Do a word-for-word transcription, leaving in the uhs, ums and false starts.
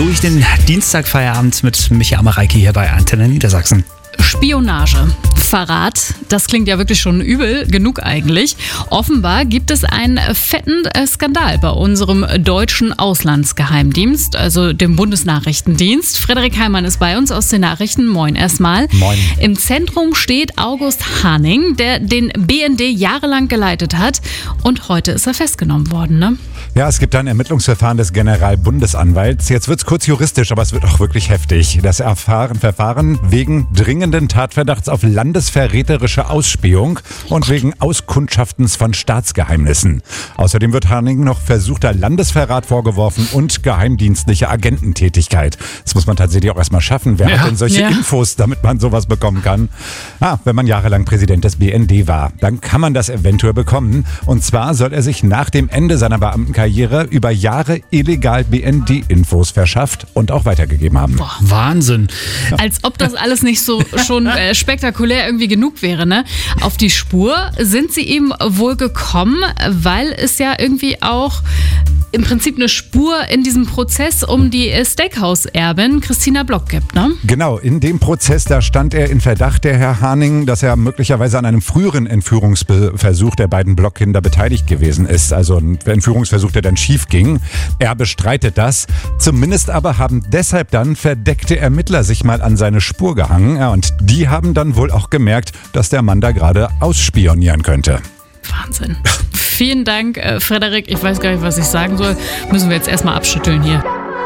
durch den Dienstagfeierabend mit Micha Amareike hier bei Antenne Niedersachsen. Spionage, Verrat, das klingt ja wirklich schon übel genug eigentlich. Offenbar gibt es einen fetten Skandal bei unserem deutschen Auslandsgeheimdienst, also dem Bundesnachrichtendienst. Frederik Heimann ist bei uns aus den Nachrichten. Moin erstmal. Moin. Im Zentrum steht August Haning, der den B N D jahrelang geleitet hat. Und heute ist er festgenommen worden, ne? Ja, es gibt ein Ermittlungsverfahren des Generalbundesanwalts. Jetzt wird's kurz juristisch, aber es wird auch wirklich heftig. Das Erfahren, Verfahren wegen dringenden Tatverdachts auf landesverräterische Ausspähung und wegen Auskundschaftens von Staatsgeheimnissen. Außerdem wird Haning noch versuchter Landesverrat vorgeworfen und geheimdienstliche Agententätigkeit. Das muss man tatsächlich auch erstmal schaffen. Wer Ja. hat denn solche Ja. Infos, damit man sowas bekommen kann? Ah, wenn man jahrelang Präsident des B N D war, dann kann man das eventuell bekommen. Und zwar soll er sich nach dem Ende seiner Beamtenkarriere über Jahre illegal B N D-Infos verschafft und auch weitergegeben haben. Boah. Wahnsinn. Als ob das alles nicht so schon äh, spektakulär irgendwie genug wäre, ne? Auf die Spur sind sie ihm wohl gekommen, weil es ja irgendwie auch im Prinzip eine Spur in diesem Prozess um die Steakhouse-Erbin Christina Block gibt, ne? Genau, in dem Prozess, da stand er in Verdacht, der Herr Haning, dass er möglicherweise an einem früheren Entführungsversuch der beiden Blockkinder beteiligt gewesen ist. Also ein Entführungsversuch, der dann schief ging. Er bestreitet das. Zumindest aber haben deshalb dann verdeckte Ermittler sich mal an seine Spur gehangen. Ja, und die haben dann wohl auch gemerkt, dass der Mann da gerade ausspionieren könnte. Wahnsinn. Vielen Dank, äh, Frederik. Ich weiß gar nicht, was ich sagen soll. Müssen wir jetzt erstmal abschütteln hier.